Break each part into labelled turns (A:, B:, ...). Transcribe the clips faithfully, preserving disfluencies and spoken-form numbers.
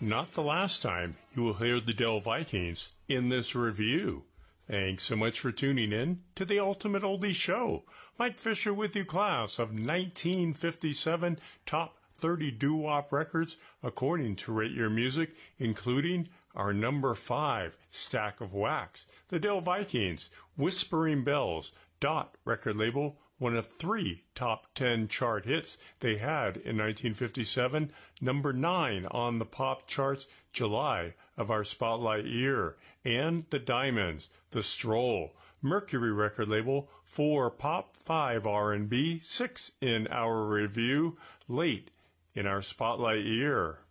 A: not the last time you will hear the Dell Vikings in this review. Thanks so much for tuning in to the Ultimate Oldie Show. Mike Fisher with you, class of nineteen fifty-seven top thirty doo-wop records according to Rate Your Music, including our number five Stack of Wax. The Dell Vikings, Whispering Bells, Dot record label, one of three top ten chart hits they had in nineteen fifty-seven, number nine on the pop charts, July of our spotlight year. And the Diamonds, The Stroll, Mercury record label, four pop, five R and B, six in our review, late in our spotlight year.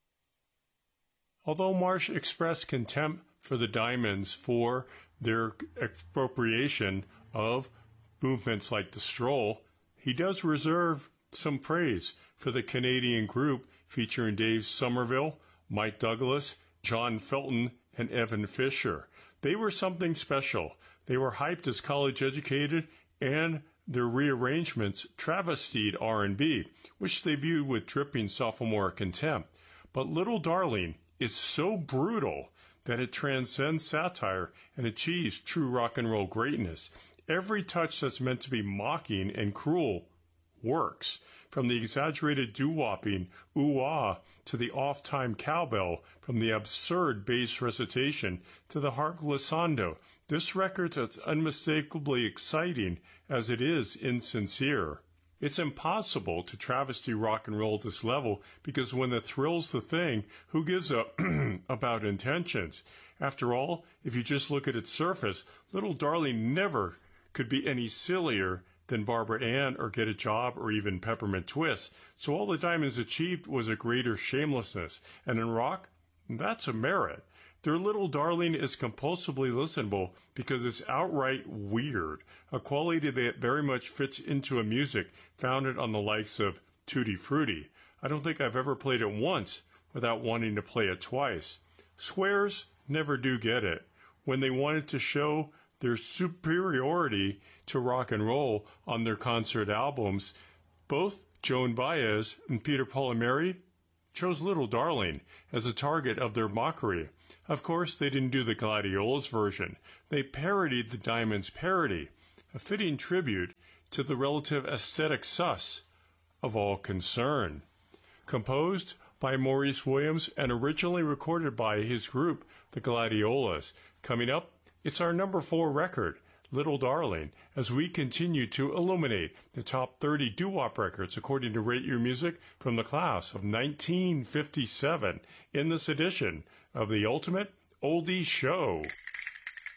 A: Although Marsh expressed contempt for the Diamonds for their expropriation of movements like The Stroll, he does reserve some praise for the Canadian group featuring Dave Somerville, Mike Douglas, John Felton, and Evan Fisher. They were something special. They were hyped as college-educated, and their rearrangements travestied R and B, which they viewed with dripping sophomore contempt. But Little Darling is so brutal that it transcends satire and achieves true rock and roll greatness. Every touch that's meant to be mocking and cruel works, from the exaggerated doo-wopping ooh-ah to the off-time cowbell, from the absurd bass recitation to the harp glissando. This record's as unmistakably exciting as it is insincere. It's impossible to travesty rock and roll at this level, because when the thrill's the thing, who gives a about intentions? After all, if you just look at its surface, Little Darling never could be any sillier than Barbara Ann or Get a Job or even Peppermint Twist. So all the Diamonds achieved was a greater shamelessness. And in rock, that's a merit. Their Little Darling is compulsively listenable because it's outright weird, a quality that very much fits into a music founded on the likes of Tutti Frutti. I don't think I've ever played it once without wanting to play it twice. Squares never do get it. When they wanted to show their superiority to rock and roll on their concert albums, both Joan Baez and Peter, Paul and Mary chose Little Darling as a target of their mockery. Of course, they didn't do the Gladiolas version. They parodied the Diamonds' parody, a fitting tribute to the relative aesthetic sus of all concerned. Composed by Maurice Williams and originally recorded by his group, the Gladiolas. Coming up, it's our number four record, Little Darling, as we continue to illuminate the top thirty doo-wop records according to Rate Your Music from the class of nineteen fifty-seven in this edition of the Ultimate Oldie Show.